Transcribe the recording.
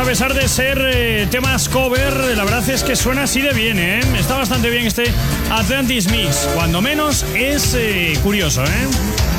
pesar de ser temas cover, la verdad es que suena así de bien, ¿eh? Está bastante bien este Atlantis Mix. Cuando menos es curioso, ¿eh?